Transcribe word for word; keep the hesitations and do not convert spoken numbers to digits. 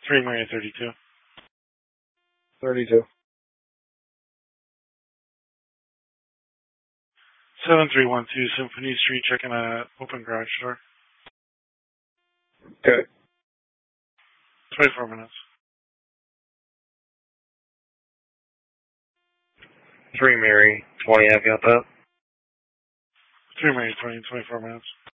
three Mary thirty-two. thirty-two. seven three one two Symphony Street, checking a open garage door. Okay. twenty-four minutes. three Mary, twenty, I've got that. three Mary twenty, twenty-four minutes.